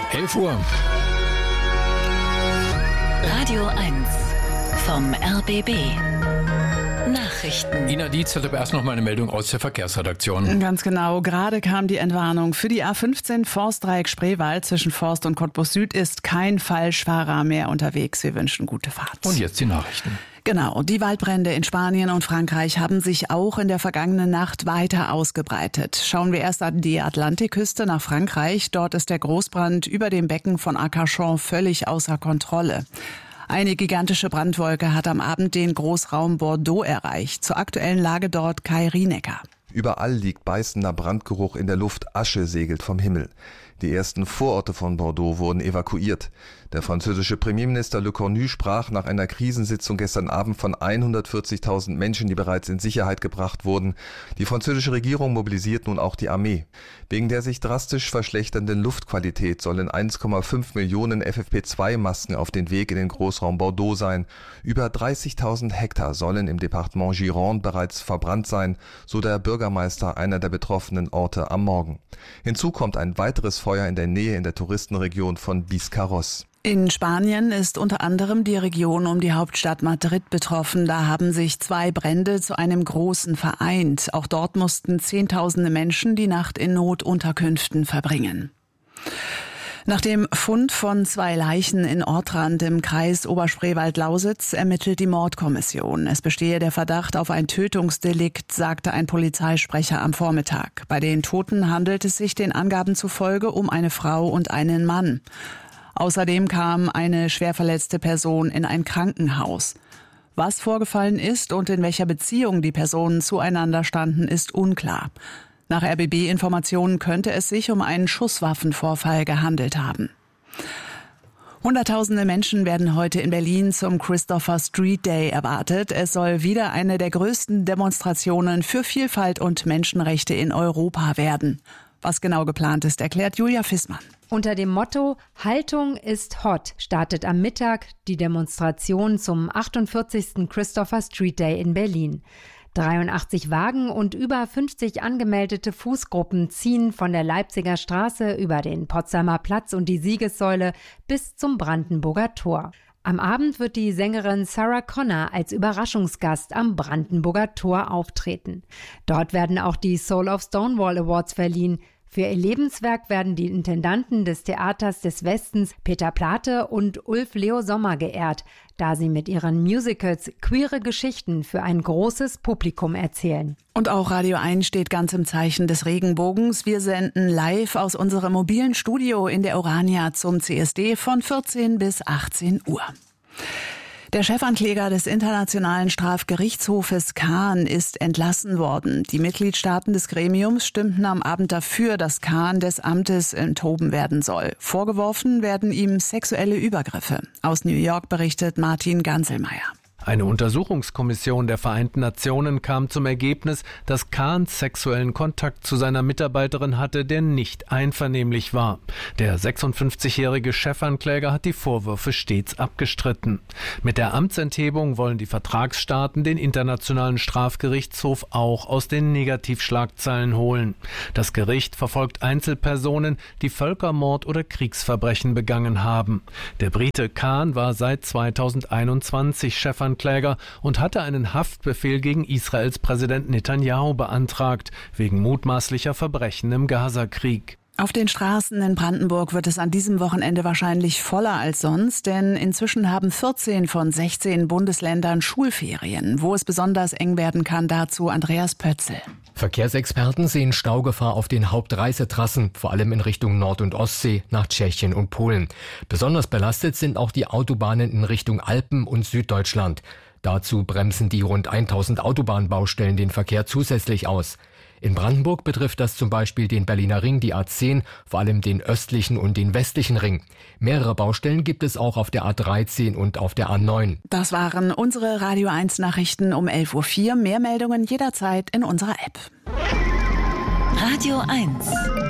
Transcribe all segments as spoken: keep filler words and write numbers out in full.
elf Uhr. Radio eins vom R B B. Nachrichten. Ina Dietz hat aber erst noch mal eine Meldung aus der Verkehrsredaktion. Ganz genau. Gerade kam die Entwarnung. Für die A fünfzehn Forstdreieck Spreewald zwischen Forst und Cottbus Süd ist kein Falschfahrer mehr unterwegs. Wir wünschen gute Fahrt. Und jetzt die Nachrichten. Genau, die Waldbrände in Spanien und Frankreich haben sich auch in der vergangenen Nacht weiter ausgebreitet. Schauen wir erst an die Atlantikküste nach Frankreich. Dort ist der Großbrand über dem Becken von Arcachon völlig außer Kontrolle. Eine gigantische Brandwolke hat am Abend den Großraum Bordeaux erreicht. Zur aktuellen Lage dort Kai Rienecker. Überall liegt beißender Brandgeruch in der Luft, Asche segelt vom Himmel. Die ersten Vororte von Bordeaux wurden evakuiert. Der französische Premierminister Le Cornu sprach nach einer Krisensitzung gestern Abend von hundertvierzigtausend Menschen, die bereits in Sicherheit gebracht wurden. Die französische Regierung mobilisiert nun auch die Armee. Wegen der sich drastisch verschlechternden Luftqualität sollen eins Komma fünf Millionen F F P zwei Masken auf den Weg in den Großraum Bordeaux sein. Über dreißigtausend Hektar sollen im Departement Gironde bereits verbrannt sein, so der Bürgermeister einer der betroffenen Orte am Morgen. Hinzu kommt ein weiteres Feuer in der Nähe in der Touristenregion von Biscarrosse. In Spanien ist unter anderem die Region um die Hauptstadt Madrid betroffen. Da haben sich zwei Brände zu einem großen vereint. Auch dort mussten Zehntausende Menschen die Nacht in Notunterkünften verbringen. Nach dem Fund von zwei Leichen in Ortrand im Kreis Oberspreewald-Lausitz ermittelt die Mordkommission. Es bestehe der Verdacht auf ein Tötungsdelikt, sagte ein Polizeisprecher am Vormittag. Bei den Toten handelt es sich den Angaben zufolge um eine Frau und einen Mann. Außerdem kam eine schwer verletzte Person in ein Krankenhaus. Was vorgefallen ist und in welcher Beziehung die Personen zueinander standen, ist unklar. Nach R B B-Informationen könnte es sich um einen Schusswaffenvorfall gehandelt haben. Hunderttausende Menschen werden heute in Berlin zum Christopher Street Day erwartet. Es soll wieder eine der größten Demonstrationen für Vielfalt und Menschenrechte in Europa werden. Was genau geplant ist, erklärt Julia Fissmann. Unter dem Motto Haltung ist hot startet am Mittag die Demonstration zum achtundvierzigsten Christopher Street Day in Berlin. dreiundachtzig Wagen und über fünfzig angemeldete Fußgruppen ziehen von der Leipziger Straße über den Potsdamer Platz und die Siegessäule bis zum Brandenburger Tor. Am Abend wird die Sängerin Sarah Connor als Überraschungsgast am Brandenburger Tor auftreten. Dort werden auch die Soul of Stonewall Awards verliehen. Für ihr Lebenswerk werden die Intendanten des Theaters des Westens Peter Plate und Ulf Leo Sommer geehrt, da sie mit ihren Musicals queere Geschichten für ein großes Publikum erzählen. Und auch Radio eins steht ganz im Zeichen des Regenbogens. Wir senden live aus unserem mobilen Studio in der Orania zum C S D von vierzehn bis achtzehn Uhr. Der Chefankläger des Internationalen Strafgerichtshofes Khan ist entlassen worden. Die Mitgliedstaaten des Gremiums stimmten am Abend dafür, dass Khan des Amtes enthoben werden soll. Vorgeworfen werden ihm sexuelle Übergriffe. Aus New York berichtet Martin Ganselmeier. Eine Untersuchungskommission der Vereinten Nationen kam zum Ergebnis, dass Khan sexuellen Kontakt zu seiner Mitarbeiterin hatte, der nicht einvernehmlich war. Der sechsundfünfzigjährige Chefankläger hat die Vorwürfe stets abgestritten. Mit der Amtsenthebung wollen die Vertragsstaaten den Internationalen Strafgerichtshof auch aus den Negativschlagzeilen holen. Das Gericht verfolgt Einzelpersonen, die Völkermord oder Kriegsverbrechen begangen haben. Der Brite Khan war seit zweitausendeinundzwanzig Chefankläger und hatte einen Haftbefehl gegen Israels Präsident Netanyahu beantragt, wegen mutmaßlicher Verbrechen im Gazakrieg. Auf den Straßen in Brandenburg wird es an diesem Wochenende wahrscheinlich voller als sonst, denn inzwischen haben vierzehn von sechzehn Bundesländern Schulferien. Wo es besonders eng werden kann, dazu Andreas Pötzl. Verkehrsexperten sehen Staugefahr auf den Hauptreisetrassen, vor allem in Richtung Nord- und Ostsee, nach Tschechien und Polen. Besonders belastet sind auch die Autobahnen in Richtung Alpen und Süddeutschland. Dazu bremsen die rund tausend Autobahnbaustellen den Verkehr zusätzlich aus. In Brandenburg betrifft das zum Beispiel den Berliner Ring, die A zehn, vor allem den östlichen und den westlichen Ring. Mehrere Baustellen gibt es auch auf der A dreizehn und auf der A neun. Das waren unsere Radio eins Nachrichten um elf Uhr vier. Mehr Meldungen jederzeit in unserer App. Radio eins.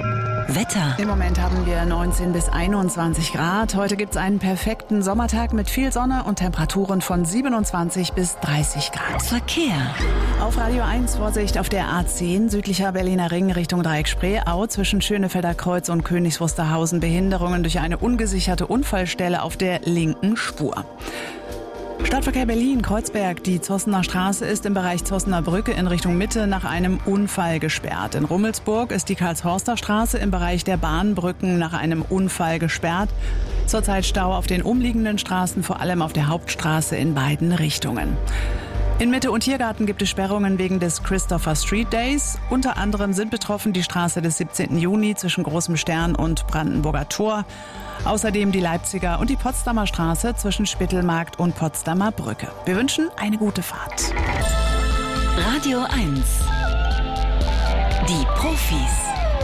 Wetter. Im Moment haben wir neunzehn bis einundzwanzig Grad. Heute gibt es einen perfekten Sommertag mit viel Sonne und Temperaturen von siebenundzwanzig bis dreißig Grad. Verkehr. Auf Radio eins Vorsicht auf der A zehn, südlicher Berliner Ring Richtung Dreieck-Spreeau, zwischen Schönefelder Kreuz und Königs Wusterhausen Behinderungen durch eine ungesicherte Unfallstelle auf der linken Spur. Stadtverkehr Berlin, Kreuzberg. Die Zossener Straße ist im Bereich Zossener Brücke in Richtung Mitte nach einem Unfall gesperrt. In Rummelsburg ist die Karlshorster Straße im Bereich der Bahnbrücken nach einem Unfall gesperrt. Zurzeit Stau auf den umliegenden Straßen, vor allem auf der Hauptstraße in beiden Richtungen. In Mitte und Tiergarten gibt es Sperrungen wegen des Christopher Street Days. Unter anderem sind betroffen die Straße des siebzehnten Juni zwischen Großem Stern und Brandenburger Tor. Außerdem die Leipziger und die Potsdamer Straße zwischen Spittelmarkt und Potsdamer Brücke. Wir wünschen eine gute Fahrt. Radio eins. Die Profis.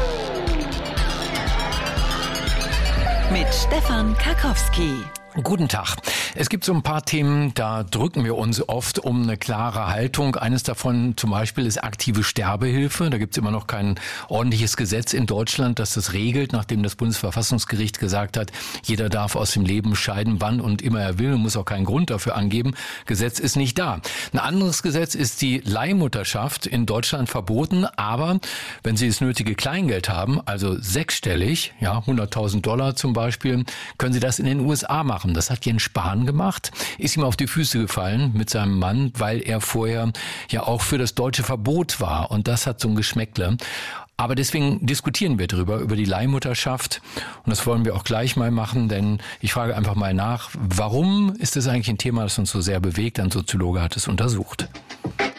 Mit Stefan Karkowski. Guten Tag. Es gibt so ein paar Themen, da drücken wir uns oft um eine klare Haltung. Eines davon zum Beispiel ist aktive Sterbehilfe. Da gibt es immer noch kein ordentliches Gesetz in Deutschland, das das regelt, nachdem das Bundesverfassungsgericht gesagt hat, jeder darf aus dem Leben scheiden, wann und immer er will und muss auch keinen Grund dafür angeben. Gesetz ist nicht da. Ein anderes Gesetz ist die Leihmutterschaft, in Deutschland verboten, aber wenn Sie das nötige Kleingeld haben, also sechsstellig, ja, hunderttausend Dollar zum Beispiel, können Sie das in den U S A machen. Das hat Jens Spahn gemacht, ist ihm auf die Füße gefallen mit seinem Mann, weil er vorher ja auch für das deutsche Verbot war und das hat so ein Geschmäckle. Aber deswegen diskutieren wir drüber, über die Leihmutterschaft und das wollen wir auch gleich mal machen, denn ich frage einfach mal nach, warum ist das eigentlich ein Thema, das uns so sehr bewegt? Ein Soziologe hat es untersucht.